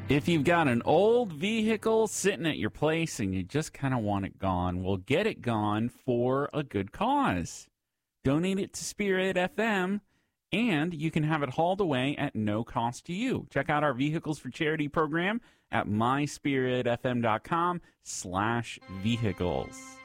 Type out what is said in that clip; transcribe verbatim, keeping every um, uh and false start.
If you've got an old vehicle sitting at your place and you just kind of want it gone, well, get it gone for a good cause. Donate it to Spirit F M, and you can have it hauled away at no cost to you. Check out our Vehicles for Charity program at my spirit f m dot com slash vehicles.